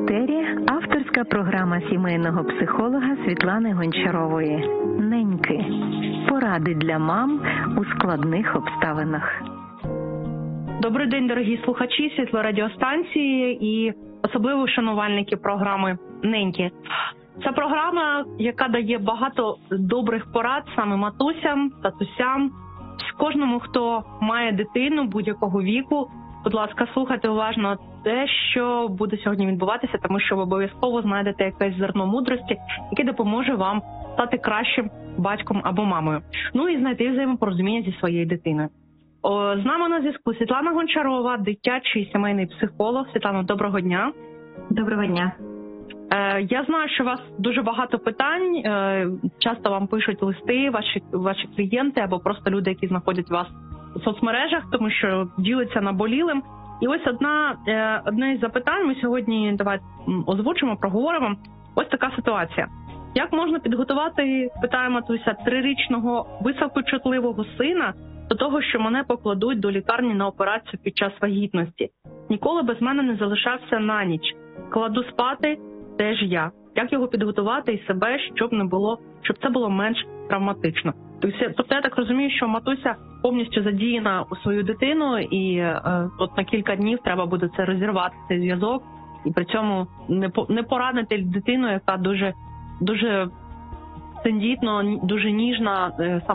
етері авторська програма сімейного психолога Світлани Гончарової «Неньки. Поради для мам у складних обставинах». Добрий день, дорогі слухачі Світлорадіостанції і особливо шанувальники програми «Неньки». Це програма, яка дає багато добрих порад саме матусям, татусям, кожному, хто має дитину будь-якого віку. Будь ласка, слухайте уважно те, що буде сьогодні відбуватися, тому що ви обов'язково знайдете якесь зерно мудрості, яке допоможе вам стати кращим батьком або мамою. Ну і знайти взаємопорозуміння зі своєю дитиною. З нами на зв'язку Світлана Гончарова, дитячий сімейний психолог. Світлана, доброго дня. Доброго дня. Я знаю, що у вас дуже багато питань, часто вам пишуть листи ваші клієнти або просто люди, які знаходять вас у соцмережах, тому що ділиться наболілим. І ось одне із запитань ми сьогодні давайте озвучимо, проговоримо. Ось така ситуація. Як можна підготувати, питає матуся, 3-річного високочутливого сина до того, що мене покладуть до лікарні на операцію під час вагітності? Ніколи без мене не залишався на ніч. Кладу спати теж я. Як його підготувати і себе, щоб це було менш травматично? Тобто я так розумію, що матуся повністю задіяна у свою дитину, і от на кілька днів треба буде це розірвати, цей зв'язок, і при цьому не поранити дитину, яка дуже тендітно, дуже ніжна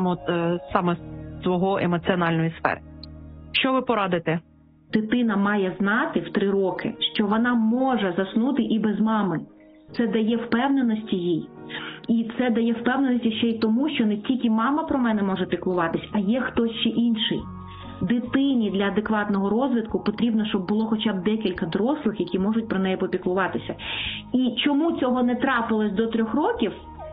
саме з свого емоціональної сфери. Що ви порадите? Дитина має знати в 3 роки, що вона може заснути і без мами. Це дає впевненості їй. І це дає впевненості ще й тому, що не тільки мама про мене може піклуватись, а є хтось ще інший. Дитині для адекватного розвитку потрібно, щоб було хоча б декілька дорослих, які можуть про неї попіклуватися. І чому цього не трапилось до 3 років,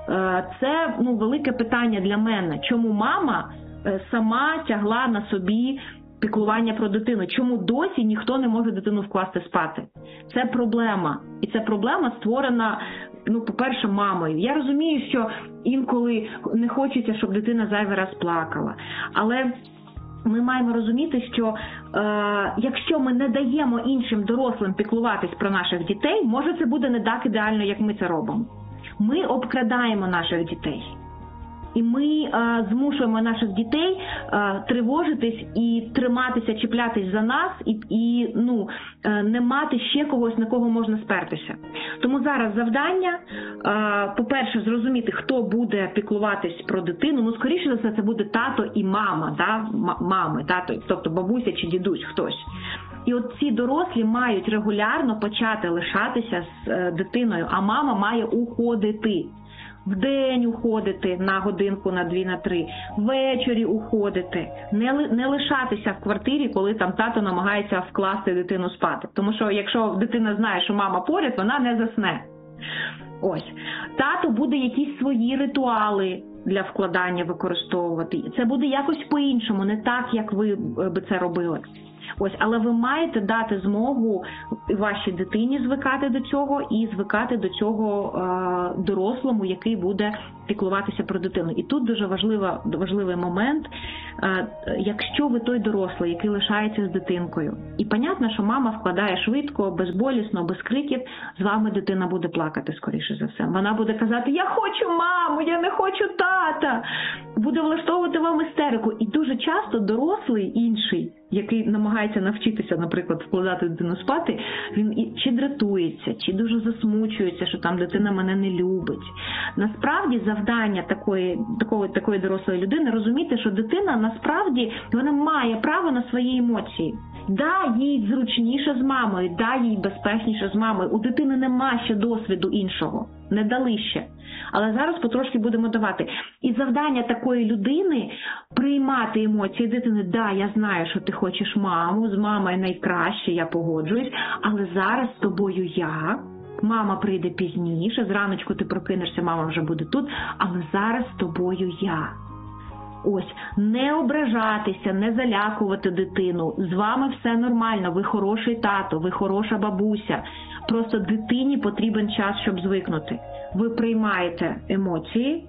це велике питання для мене. Чому мама сама тягла на собі піклування про дитину? Чому досі ніхто не може дитину вкласти спати? Це проблема. І ця проблема створена, по-перше, мамою. Я розумію, що інколи не хочеться, щоб дитина зайвий раз плакала. Але ми маємо розуміти, що якщо ми не даємо іншим дорослим піклуватись про наших дітей, може це буде не так ідеально, як ми це робимо. Ми обкрадаємо наших дітей. І ми змушуємо наших дітей тривожитись і триматися, чіплятись за нас, і не мати ще когось, на кого можна спертися. Тому зараз завдання, по-перше, зрозуміти, хто буде піклуватись про дитину. Скоріше за все, це буде тато і мама, мами, тато, тобто бабуся чи дідусь, хтось. І от ці дорослі мають регулярно почати лишатися з дитиною, а мама має уходити. Вдень уходити на годинку, на 2, на 3, ввечері уходити, не лишатися в квартирі, коли там тато намагається вкласти дитину спати. Тому що якщо дитина знає, що мама поряд, вона не засне. Ось. Тато буде якісь свої ритуали для вкладання використовувати. Це буде якось по-іншому, не так, як ви би це робили. Ось, але ви маєте дати змогу вашій дитині звикати до цього і звикати до цього дорослому, який буде піклуватися про дитину. І тут дуже важливий момент, якщо ви той дорослий, який лишається з дитинкою. І понятно, що мама вкладає швидко, безболісно, без криків, з вами дитина буде плакати, скоріше за все. Вона буде казати: "Я хочу маму, я не хочу тата". Буде влаштовувати вам істерику. І дуже часто дорослий інший, який намагається навчитися, наприклад, вкладати дитину спати, він чи дратується, чи дуже засмучується, що там дитина мене не любить. Насправді завдання такої дорослої людини розуміти, що дитина насправді вона має право на свої емоції. Да, їй зручніше з мамою, да, їй безпечніше з мамою. У дитини нема ще досвіду іншого, не дали ще. Але зараз потрошки будемо давати. І завдання такої людини приймати емоції дитини. Да, я знаю, що ти хочеш маму, з мамою найкраще, я погоджуюсь, але зараз з тобою я. Мама прийде пізніше, зраночку ти прокинешся, мама вже буде тут, але зараз з тобою я. Ось, не ображатися, не залякувати дитину. З вами все нормально, ви хороший тато, ви хороша бабуся. Просто дитині потрібен час, щоб звикнути. Ви приймаєте емоції,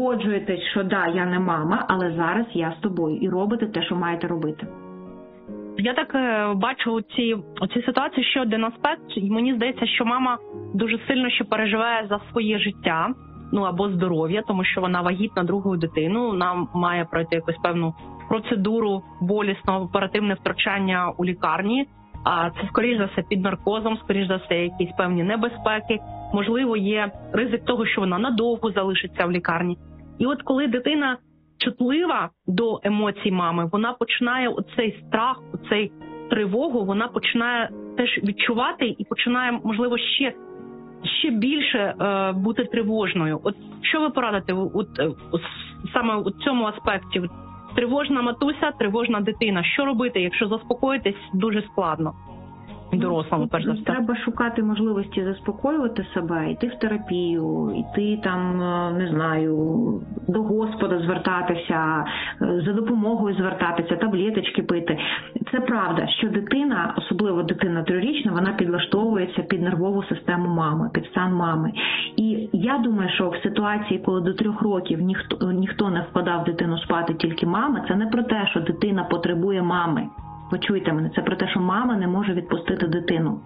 погоджуєтесь, що да, я не мама, але зараз я з тобою. І робите те, що маєте робити. Я так бачу ці ситуації, що один аспект, і мені здається, що мама дуже сильно ще переживає за своє життя, або здоров'я, тому що вона вагітна другою дитиною, вона має пройти якусь певну процедуру болісного оперативне втручання у лікарні, а це, скоріш за все, під наркозом, скоріш за все, якісь певні небезпеки, можливо, є ризик того, що вона надовго залишиться в лікарні. І от коли дитина чутлива до емоцій мами, вона починає оцей страх, оцей тривогу, вона починає теж відчувати і починає, можливо, ще більше бути тривожною. От що ви порадите саме у цьому аспекті? Тривожна матуся, тривожна дитина. Що робити, якщо заспокоїтись дуже складно? Дорослому, перш за все. Треба шукати можливості заспокоювати себе, йти в терапію, йти там, не знаю, до Господа звертатися, за допомогою звертатися, таблеточки пити. Це правда, що дитина, особливо дитина 3-річна, вона підлаштовується під нервову систему мами, під стан мами. І я думаю, що в ситуації, коли до 3 років ніхто не вкладав дитину спати, тільки мама, це не про те, що дитина потребує мами. Почуйте мене, це про те, що мама не може відпустити дитину.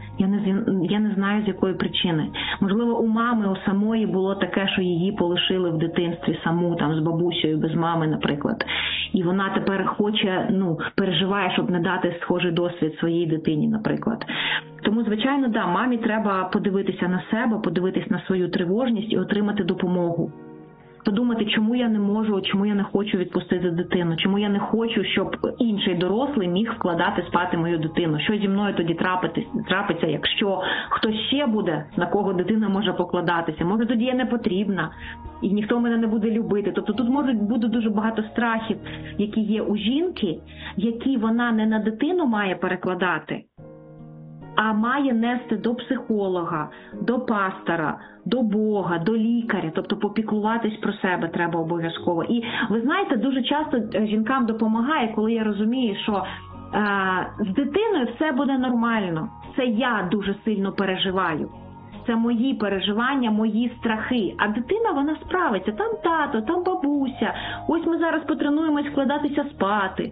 Я не знаю, з якої причини. Можливо, у мами, у самої було таке, що її полишили в дитинстві саму, там, з бабусею, без мами, наприклад. І вона тепер хоче, переживає, щоб не дати схожий досвід своїй дитині, наприклад. Тому, звичайно, мамі треба подивитися на себе, подивитися на свою тривожність і отримати допомогу. Подумати, чому я не можу, чому я не хочу відпустити дитину, чому я не хочу, щоб інший дорослий міг вкладати спати мою дитину. Що зі мною тоді трапиться, якщо хтось ще буде, на кого дитина може покладатися. Може, тоді я не потрібна, і ніхто мене не буде любити. Тобто тут може бути дуже багато страхів, які є у жінки, які вона не на дитину має перекладати, а має нести до психолога, до пастора, до Бога, до лікаря, тобто попіклуватись про себе треба обов'язково. І ви знаєте, дуже часто жінкам допомагає, коли я розумію, що з дитиною все буде нормально. Це я дуже сильно переживаю. Це мої переживання, мої страхи. А дитина, вона справиться. Там тато, там бабуся. Ось ми зараз потренуємось вкладатися спати.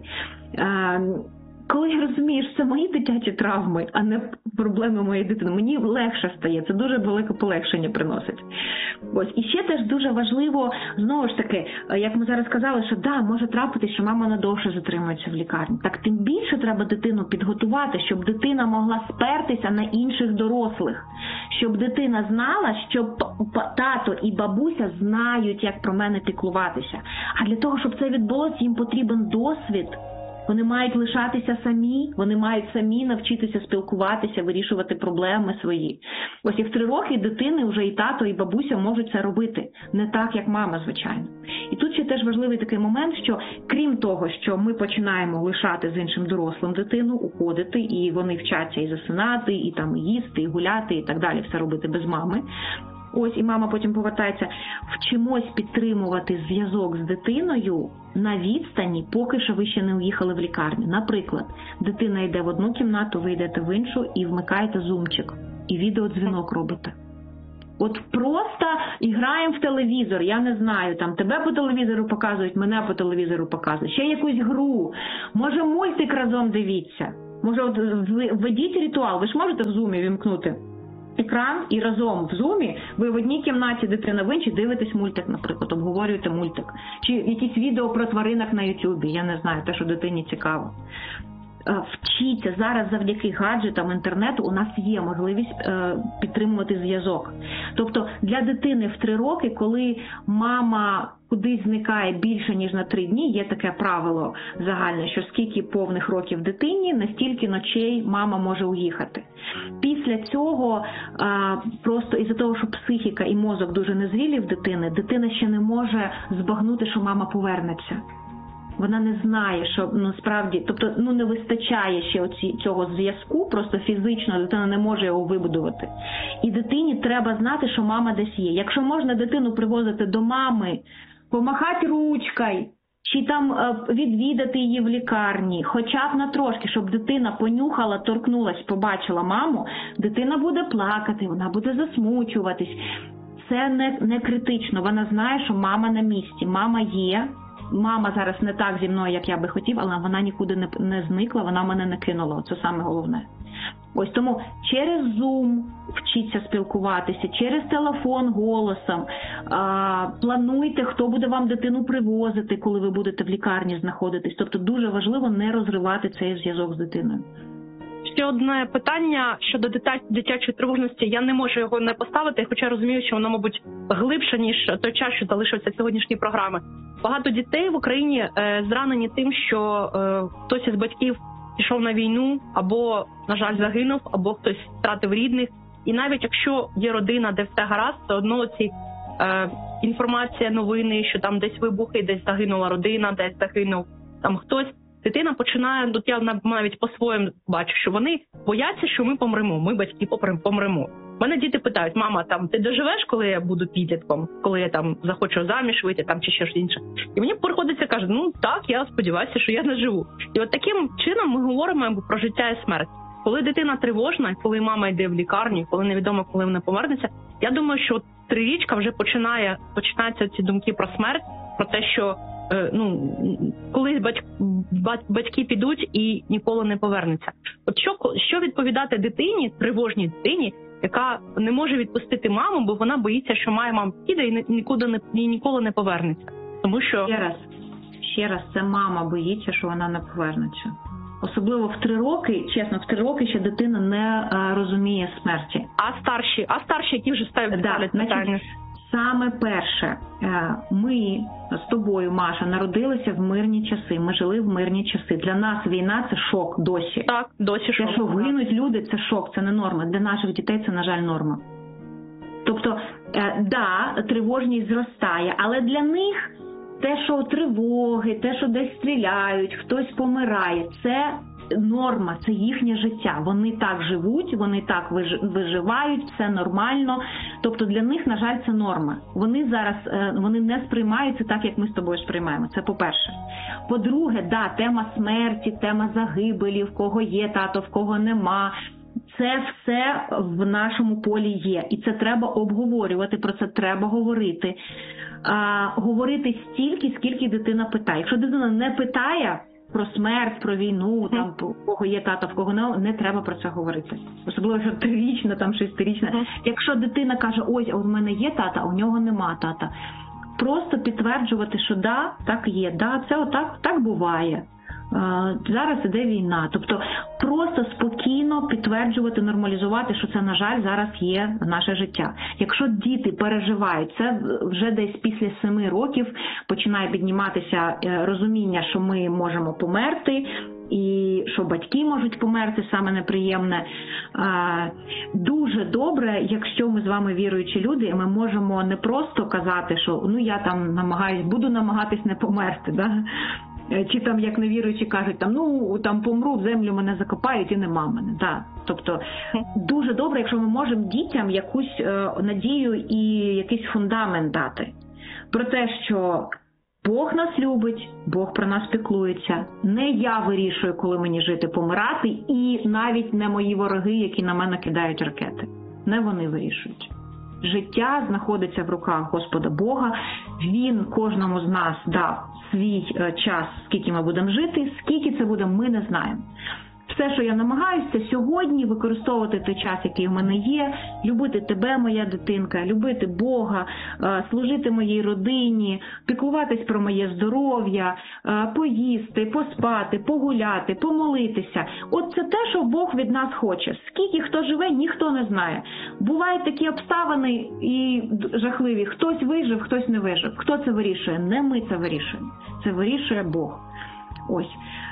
Коли я розумію, що це мої дитячі травми, а не проблеми моєї дитини, мені легше стає, це дуже велике полегшення приносить. Ось. І ще теж дуже важливо, знову ж таки, як ми зараз сказали, що може трапитись, що мама надовше затримується в лікарні. Так тим більше треба дитину підготувати, щоб дитина могла спертися на інших дорослих. Щоб дитина знала, що тато і бабуся знають, як про мене піклуватися. А для того, щоб це відбулося, їм потрібен досвід. Вони мають лишатися самі, вони мають самі навчитися спілкуватися, вирішувати проблеми свої. Ось і в 3 роки дитини вже і тато, і бабуся можуть це робити. Не так, як мама, звичайно. І тут ще теж важливий такий момент, що крім того, що ми починаємо лишати з іншим дорослим дитину, уходити, і вони вчаться і засинати, і там їсти, і гуляти, і так далі, все робити без мами. Ось, і мама потім повертається, вчимось підтримувати зв'язок з дитиною на відстані, поки що ви ще не уїхали в лікарню. Наприклад, дитина йде в одну кімнату, ви йдете в іншу і вмикаєте зумчик, і відеодзвінок робите. От просто граємо в телевізор, я не знаю, там тебе по телевізору показують, мене по телевізору показують, ще якусь гру, може мультик разом дивіться, може от введіть ритуал, ви ж можете в зумі вімкнути екран і разом в зумі ви в одній кімнаті, дитина в іншій, дивитесь мультик, наприклад, обговорюєте мультик. Чи якісь відео про тваринок на Ютубі, я не знаю, те, що дитині цікаво. Вчіться. Зараз завдяки гаджетам, інтернету у нас є можливість підтримувати зв'язок. Тобто для дитини в 3 роки, коли мама кудись зникає більше, ніж на 3 дні, є таке правило загальне, що скільки повних років дитині, настільки ночей мама може уїхати. Після цього, просто із-за того, що психіка і мозок дуже незрілі в дитини, дитина ще не може збагнути, що мама повернеться. Вона не знає, що насправді, тобто не вистачає ще цього зв'язку, просто фізично дитина не може його вибудувати. І дитині треба знати, що мама десь є. Якщо можна дитину привозити до мами, помахати ручкою, чи там відвідати її в лікарні, хоча б на трошки, щоб дитина понюхала, торкнулась, побачила маму, дитина буде плакати, вона буде засмучуватись. Це не критично, вона знає, що мама на місці, мама є, мама зараз не так зі мною, як я би хотів, але вона нікуди не зникла, вона мене не кинула. Це саме головне. Ось тому через Zoom вчіться спілкуватися, через телефон голосом, плануйте, хто буде вам дитину привозити, коли ви будете в лікарні знаходитись. Тобто дуже важливо не розривати цей зв'язок з дитиною. Ще одне питання щодо дитячої тривожності. Я не можу його не поставити, хоча розумію, що воно, мабуть, глибше, ніж той час, що залишився сьогоднішньої програми. Багато дітей в Україні зранені тим, що хтось із батьків пішов на війну, або, на жаль, загинув, або хтось втратив рідних. І навіть якщо є родина, де все гаразд, все одно ці інформація, новини, що там десь вибухи, десь загинула родина, десь загинув там хтось. Дитина починає, тут я навіть по-своєму бачу, що вони бояться, що ми помремо, ми батьки помремо. Мене діти питають: мама, там ти доживеш, коли я буду підлітком, коли я там захочу заміж вийти, там чи щось інше. І мені приходиться кажуть: ну так, я сподіваюся, що я не живу. І от таким чином ми говоримо про життя і смерть. Коли дитина тривожна, коли мама йде в лікарню, коли невідомо, коли вона повернеться, я думаю, що 3-річка вже починаються ці думки про смерть, про те, що колись батьки підуть і ніколи не повернуться. От що відповідати дитині, тривожній дитині, яка не може відпустити маму, бо вона боїться, що мама піде і ніколи не повернеться. Тому що ще раз, це мама боїться, що вона не повернеться. Особливо в 3 роки, чесно, в 3 роки ще дитина не розуміє смерті. А старші, які вже ставлять питання? Саме перше, ми з тобою, Маша, народилися в мирні часи, ми жили в мирні часи. Для нас війна – це шок досі. Так, досі шок. Те, що гинуть люди – це шок, це не норма. Для наших дітей це, на жаль, норма. Тобто, тривожність зростає, але для них те, що тривоги, те, що десь стріляють, хтось помирає – це норма, це їхнє життя. Вони так живуть, вони так виживають, все нормально. Тобто для них, на жаль, це норма. Вони зараз не сприймаються так, як ми з тобою сприймаємо. Це по-перше. По-друге, тема смерті, тема загибелі, в кого є тато, в кого нема. Це все в нашому полі є. І це треба обговорювати, про це треба говорити. Говорити стільки, скільки дитина питає. Якщо дитина не питає про смерть, про війну, там, в кого є тато, в кого не треба про це говорити. Особливо, що 3-річна, там 6-річна. Якщо дитина каже: ось, у мене є тата, а у нього нема тата. Просто підтверджувати, що так є, це отак, так буває. Зараз іде війна. Тобто просто спокійно підтверджувати, нормалізувати, що це, на жаль, зараз є наше життя. Якщо діти переживають, це вже десь після 7 років починає підніматися розуміння, що ми можемо померти, і що батьки можуть померти, саме неприємне. Дуже добре, якщо ми з вами віруючі люди, і ми можемо не просто казати, що я там буду намагатись не померти, да? Чи там, як невіруючі кажуть, там помру, в землю мене закопають і нема мене. Да. Тобто дуже добре, якщо ми можемо дітям якусь надію і якийсь фундамент дати. Про те, що Бог нас любить, Бог про нас піклується. Не я вирішую, коли мені жити, помирати, і навіть не мої вороги, які на мене кидають ракети. Не вони вирішують. Життя знаходиться в руках Господа Бога. Він кожному з нас дав свій час, скільки ми будемо жити, скільки це буде, ми не знаємо. Все, що я намагаюся сьогодні, використовувати той час, який в мене є, любити тебе, моя дитинка, любити Бога, служити моїй родині, піклуватись про моє здоров'я, поїсти, поспати, погуляти, помолитися. От це те, що Бог від нас хоче. Скільки хто живе, ніхто не знає. Бувають такі обставини і жахливі. Хтось вижив, хтось не вижив. Хто це вирішує? Не ми це вирішуємо. Це вирішує Бог. Ось.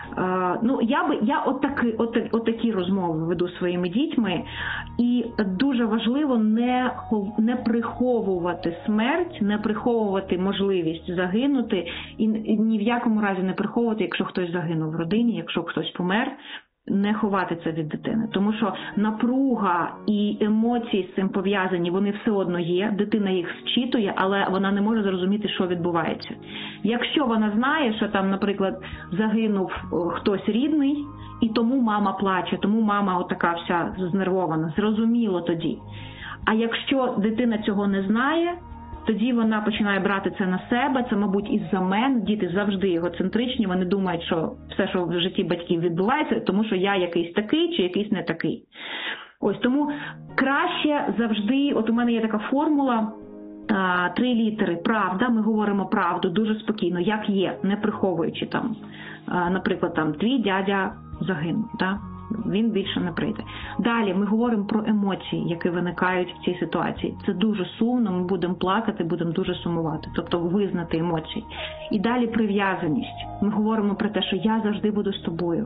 Я отакі розмови веду зі своїми дітьми, і дуже важливо не приховувати смерть, не приховувати можливість загинути, і ні в якому разі не приховувати, якщо хтось загинув в родині, якщо хтось помер, не ховати це від дитини. Тому що напруга і емоції з цим пов'язані, вони все одно є, дитина їх зчитує, але вона не може зрозуміти, що відбувається. Якщо вона знає, що там, наприклад, загинув хтось рідний, і тому мама плаче, тому мама отака вся знервована, зрозуміло тоді. А якщо дитина цього не знає, тоді вона починає брати це на себе, це, мабуть, із-за мене. Діти завжди егоцентричні, вони думають, що все, що в житті батьків відбувається, тому що я якийсь такий чи якийсь не такий. Ось, тому краще завжди, от у мене є така формула, 3 літери, правда, ми говоримо правду дуже спокійно, як є, не приховуючи там, наприклад, там, твій дядя загинув, да? Він більше не прийде. Далі ми говоримо про емоції, які виникають в цій ситуації. Це дуже сумно, ми будемо плакати, будемо дуже сумувати, тобто визнати емоції. І далі прив'язаність. Ми говоримо про те, що я завжди буду з тобою.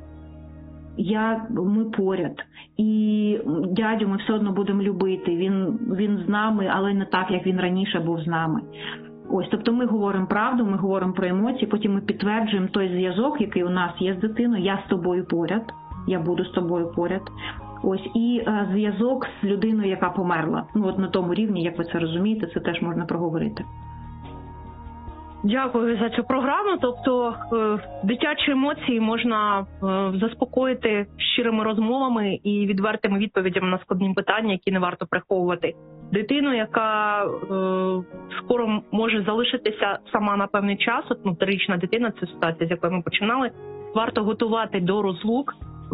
Ми поряд. І дядю ми все одно будемо любити. Він з нами, але не так, як він раніше був з нами. Ось, тобто ми говоримо правду, ми говоримо про емоції, потім ми підтверджуємо той зв'язок, який у нас є з дитиною. Я з тобою поряд, я буду з тобою поряд. Ось, і зв'язок з людиною, яка померла. Ну, от на тому рівні, як ви це розумієте, це теж можна проговорити. Дякую за цю програму. Тобто дитячі емоції можна заспокоїти щирими розмовами і відвертими відповідями на складні питання, які не варто приховувати. Дитину, яка скоро може залишитися сама на певний час, от 3-річна дитина, це ситуація, з якої ми починали, варто готувати до розлук,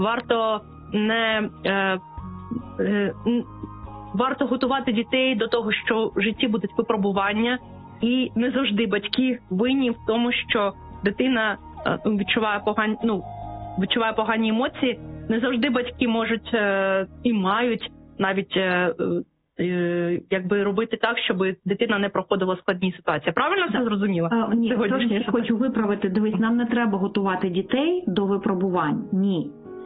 варто готувати дітей до того, що в житті будуть випробування. І не завжди батьки винні в тому, що дитина відчуває погані емоції. Не завжди батьки можуть і мають навіть робити так, щоб дитина не проходила складні ситуації. Правильно все зрозуміла? Ні, трошки хочу виправити. Дивись, нам не треба готувати дітей до випробувань. Ні.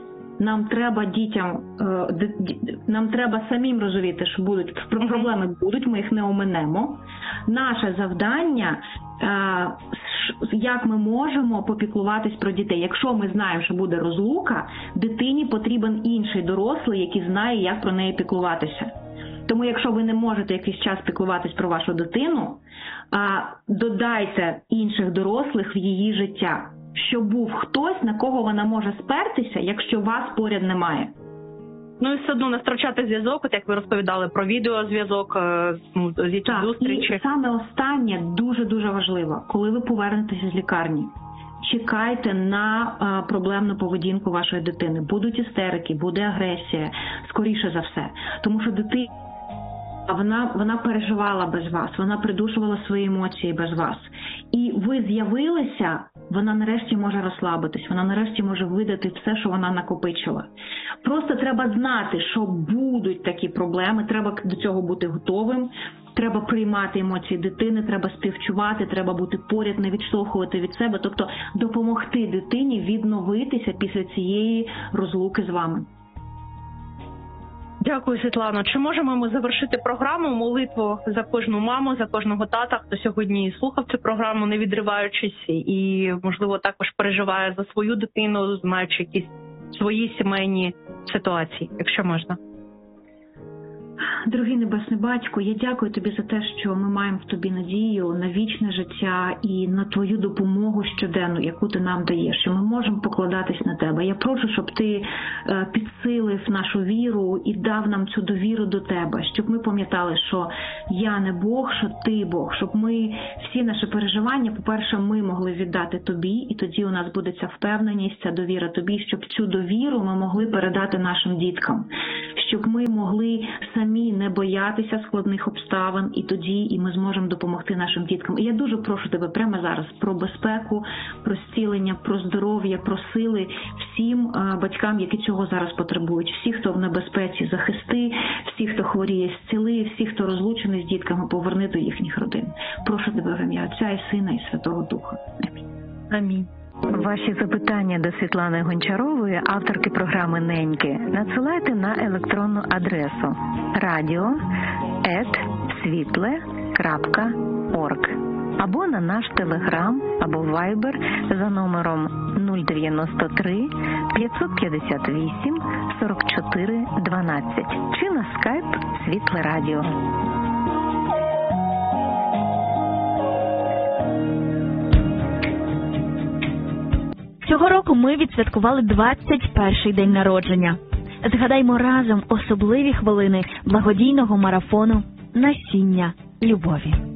Нам треба самим розуміти, що проблеми будуть, ми їх не оминемо. Наше завдання, як ми можемо попіклуватись про дітей. Якщо ми знаємо, що буде розлука, дитині потрібен інший дорослий, який знає, як про неї піклуватися. Тому якщо ви не можете якийсь час піклуватись про вашу дитину, додайте інших дорослих в її життя. Щоб був хтось, на кого вона може спертися, якщо вас поряд немає. Ну і все одно не втрачати зв'язок, от як ви розповідали про відеозв'язок, зустрічі. І саме останнє дуже-дуже важливо, коли ви повернетеся з лікарні. Чекайте на проблемну поведінку вашої дитини. Будуть істерики, буде агресія, скоріше за все. Тому що дитина, вона переживала без вас, вона придушувала свої емоції без вас. І ви з'явилися, вона нарешті може розслабитись, вона нарешті може видати все, що вона накопичила. Просто треба знати, що будуть такі проблеми, треба до цього бути готовим, треба приймати емоції дитини, треба співчувати, треба бути поряд, не відштовхувати від себе, тобто допомогти дитині відновитися після цієї розлуки з вами. Дякую, Світлано. Чи можемо ми завершити програму, молитву за кожну маму, за кожного тата, хто сьогодні слухав цю програму, не відриваючись, і, можливо, також переживає за свою дитину, маючи якісь свої сімейні ситуації, якщо можна? Дорогий Небесний Батько, я дякую Тобі за те, що ми маємо в Тобі надію на вічне життя і на Твою допомогу щоденну, яку Ти нам даєш, що ми можемо покладатись на Тебе. Я прошу, щоб Ти підсилив нашу віру і дав нам цю довіру до Тебе, щоб ми пам'ятали, що я не Бог, що Ти Бог, щоб ми всі наші переживання, по-перше, ми могли віддати Тобі, і тоді у нас буде ця впевненість, ця довіра Тобі, щоб цю довіру ми могли передати нашим діткам, щоб ми могли самі не боятися складних обставин, і тоді ми зможемо допомогти нашим діткам. І я дуже прошу тебе прямо зараз про безпеку, про зцілення, про здоров'я, про сили всім батькам, які цього зараз потребують. Всі, хто в небезпеці, захисти, всі, хто хворіє, зціли, всі, хто розлучений з дітками, поверни до їхніх родин. Прошу тебе в ім'я Отця і Сина і Святого Духа. Амінь. Амінь. Ваші запитання до Світлани Гончарової, авторки програми «Неньки», надсилайте на електронну адресу radio@svitle.org або на наш телеграм або вайбер за номером 093 558 44 12 чи на скайп «Світле Радіо». Цього року ми відсвяткували 21-й день народження. Згадаймо разом особливі хвилини благодійного марафону «Насіння». любові.